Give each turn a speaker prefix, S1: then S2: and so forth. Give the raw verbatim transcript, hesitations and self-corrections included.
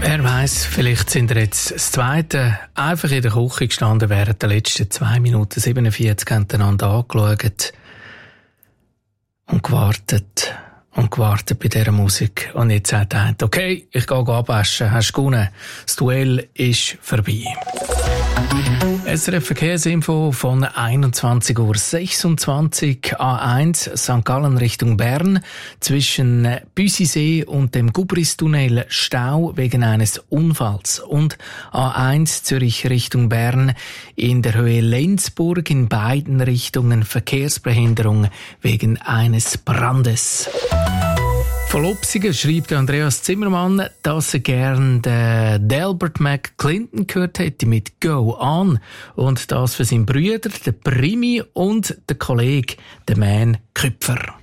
S1: Wer weiss, vielleicht sind ihr jetzt das Zweite einfach in der Küche gestanden während der letzten zwei Minuten siebenundvierzig, haben einander angeschaut und gewartet und gewartet bei dieser Musik. Und jetzt sagt er, okay, ich gehe abwaschen, hast du gewonnen. Das Duell ist vorbei. S R F Verkehrsinfo von einundzwanzig Uhr sechsundzwanzig, A eins Sankt Gallen Richtung Bern. Zwischen Büsisee und dem Gubristunnel Stau wegen eines Unfalls. Und A eins Zürich Richtung Bern in der Höhe Lenzburg in beiden Richtungen Verkehrsbehinderung wegen eines Brandes. Von Lopsigen schreibt Andreas Zimmermann, dass er gern den Delbert McClinton gehört hätte mit Go On und das für seinen Brüder, den Primi und den Kollegen, den Man Küpfer.